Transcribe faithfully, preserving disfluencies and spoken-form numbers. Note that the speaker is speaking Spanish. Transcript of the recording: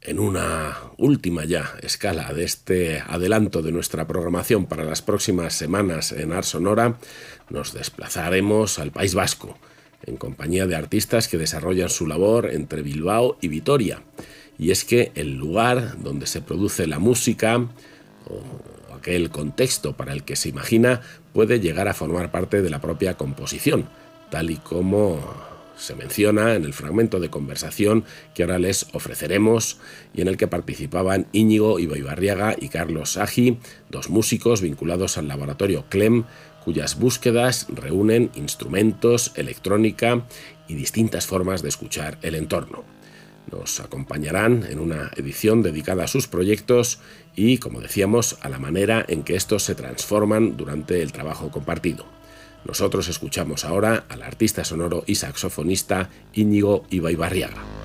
En una última ya escala de este adelanto de nuestra programación para las próximas semanas en Ars Sonora, nos desplazaremos al País Vasco, en compañía de artistas que desarrollan su labor entre Bilbao y Vitoria. Y es que el lugar donde se produce la música, o aquel contexto para el que se imagina, puede llegar a formar parte de la propia composición, tal y como se menciona en el fragmento de conversación que ahora les ofreceremos y en el que participaban Íñigo Ibaibarriaga y Carlos Agi, dos músicos vinculados al laboratorio Clem, cuyas búsquedas reúnen instrumentos, electrónica y distintas formas de escuchar el entorno. Nos acompañarán en una edición dedicada a sus proyectos y, como decíamos, a la manera en que estos se transforman durante el trabajo compartido. Nosotros escuchamos ahora al artista sonoro y saxofonista Íñigo Ibaibarriaga.